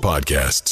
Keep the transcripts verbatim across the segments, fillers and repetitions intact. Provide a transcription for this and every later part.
podcasts.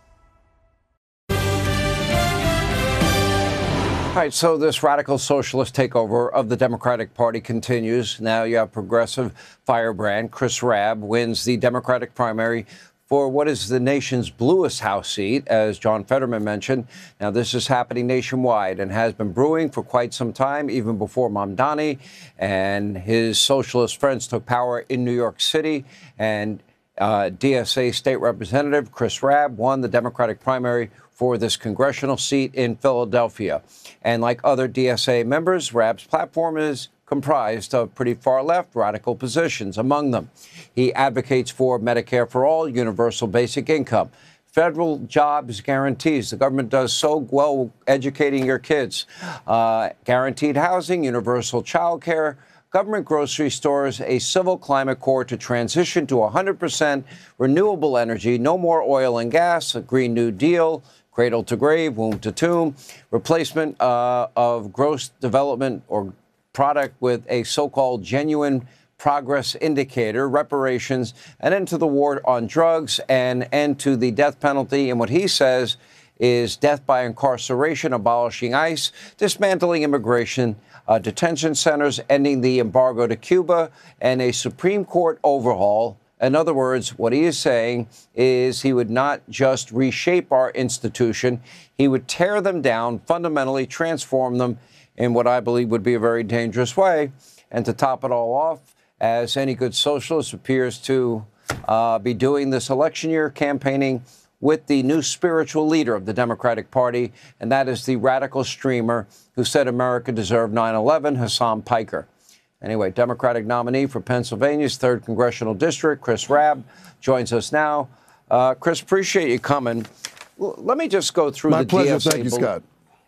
All right, so this radical socialist takeover of the Democratic Party continues. Now you have progressive firebrand Chris Rabb wins the Democratic primary for what is the nation's bluest House seat, as John Fetterman mentioned. Now, this is happening nationwide and has been brewing for quite some time, even before Mamdani and his socialist friends took power in New York City. And uh, D S A State Representative Chris Rabb won the Democratic primary for this congressional seat in Philadelphia. And like other D S A members, Rabb's platform is comprised of pretty far-left radical positions. Among them, he advocates for Medicare for all, universal basic income, federal jobs guarantees. The government does so well educating your kids. Uh, guaranteed housing, universal child care, government grocery stores, a civil climate corps to transition to one hundred percent renewable energy, no more oil and gas, a Green New Deal, cradle to grave, womb to tomb, replacement uh, of gross development or product with a so-called genuine progress indicator, reparations, an end to the war on drugs, and end to the death penalty. And what he says is death by incarceration, abolishing ICE, dismantling immigration uh, detention centers, ending the embargo to Cuba, and a Supreme Court overhaul. In other words, what he is saying is he would not just reshape our institution, he would tear them down, fundamentally transform them in what I believe would be a very dangerous way. And to top it all off, as any good socialist appears to uh, be doing this election year, campaigning with the new spiritual leader of the Democratic Party, and that is the radical streamer who said America deserved nine eleven, Hasan Piker. Anyway, Democratic nominee for Pennsylvania's third Congressional District, Chris Rabb, joins us now. Uh, Chris, appreciate you coming. L- let me just go through My the pleasure. D S A. Thank you, Scott.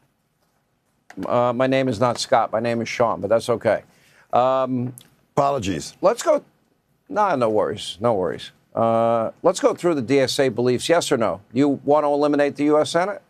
Uh, my name is not Scott. My name is Sean, but that's okay. Um, Apologies. let's go. Nah, no worries. No worries. Uh, let's go through the D S A beliefs. Yes or no? You want to eliminate the U S Senate?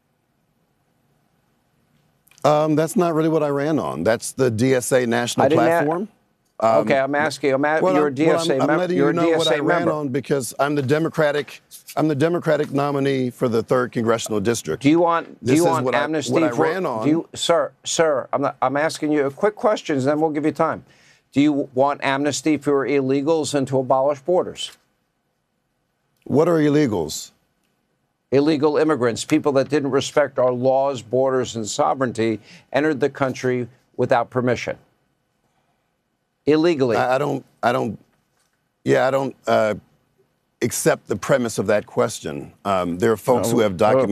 Um, that's not really what I ran on. That's the D S A national platform. A- um, okay, I'm asking. I'm at, well, you're I'm, a D S A well, I'm, I'm member. letting You're you a know D S A what I ran member. on because I'm the Democratic. I'm the Democratic nominee for the third Congressional District. Do you want? Do This you is want what I- amnesty what I for? ran on. Do you, sir, sir? I'm not, I'm asking you quick questions, then we'll give you time. Do you want amnesty for illegals and to abolish borders? What are illegals? Illegal immigrants, people that didn't respect our laws, borders, and sovereignty, entered the country without permission. Illegally. I, I don't. I don't. Yeah, I don't uh, accept the premise of that question. Um, there are folks No, who have uh, documented.